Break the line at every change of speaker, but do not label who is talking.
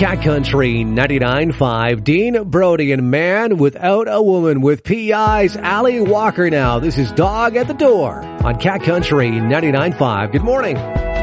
Cat Country 99.5. Dean Brody and Man Without a Woman with PEI's Allie Walker now. This is Dog at the Door on Cat Country 99.5. Good morning.